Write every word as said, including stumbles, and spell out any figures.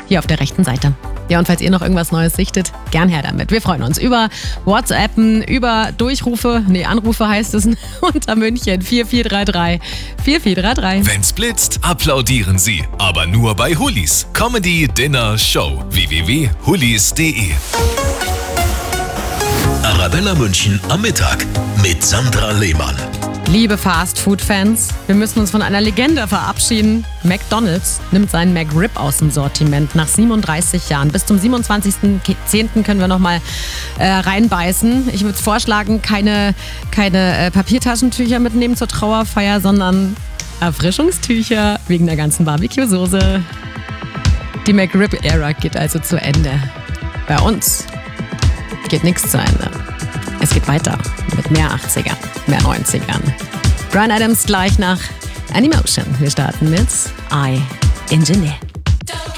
hier auf der rechten Seite. Ja, und falls ihr noch irgendwas Neues sichtet, gern her damit. Wir freuen uns über WhatsAppen, über Durchrufe, nee, Anrufe heißt es, unter München vier vier drei drei vier vier drei drei. Wenn's blitzt, applaudieren Sie. Aber nur bei Hullis. Comedy, Dinner, Show. w w w punkt hullis punkt de. Arabella München am Mittag mit Sandra Lehmann. Liebe Fast-Food-Fans, wir müssen uns von einer Legende verabschieden. McDonald's nimmt seinen McRib aus dem Sortiment nach siebenunddreißig Jahren. Bis zum siebenundzwanzigsten zehnten können wir noch mal äh, reinbeißen. Ich würde vorschlagen, keine, keine äh, Papiertaschentücher mitnehmen zur Trauerfeier, sondern Erfrischungstücher wegen der ganzen Barbecue-Soße. Die McRib-Ära geht also zu Ende. Bei uns geht nichts zu Ende. Es geht weiter mit mehr achtziger, mehr neunzigern. Bryan Adams gleich nach Animotion. Wir starten mit I Engineer.